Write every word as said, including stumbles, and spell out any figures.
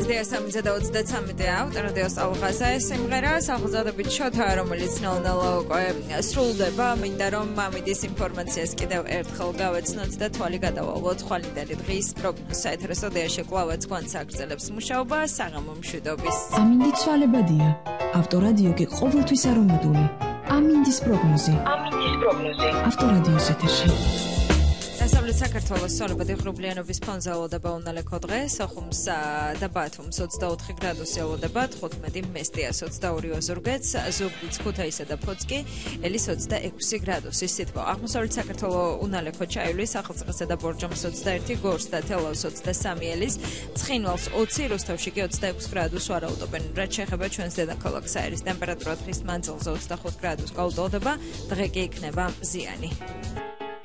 ზდია სამი და ოცდაცამეტე ავთ რადიო სტალღაზე სიმღერა სახელწოდებით შოთა რომელიც ნელ-ნელა უკვე სრულდება მინდა რომ ამის ინფორმაციას კიდევ ერთხელ გავეცნოთ და თვალი გადავალოთ ხვალინდელი დღის პროგნოზს საერთო სტუდიაში კვლავაც გვანც აგრძელებს მუშაობა საღამო მშვიდობის ამინდი ცვალებადია ავტორადიო კი ყოველთვის არომატული ამინდის პროგნოზი ამინდის პროგნოზი ავტორადიოს ეთერში დასავლეთ საქართველოს სოლებადი ღრუბლიანობის ფონზე ელოდება უნალექო დღე სოხუმს და ბათუმს ოცდაოთხი გრადუსი ელოდება თხუთმეტი მესტიას ოცდაორი ოზურგეთს ზუგდიდს ქუთაისსა და ფოცკი ელის ოცდაექვსი გრადუსი სითბო აღმოსავლეთ საქართველოს უნალექო ჩაივლის სახელმწიფოსა და ბორჯომის ოცდაერთი გორს და თელავს ოცდასამი ელის ცხინვალს ოცი რუსთავში კი ოცდაექვსი გრადუსს ვარაუდობენ რაც შეეხება ჩვენს დედაქალაქ საერის ტემპერატურა დღის მანძილზე ოცდახუთ გრადუსს გაუტოლდება დღე კი იქნება მზიანი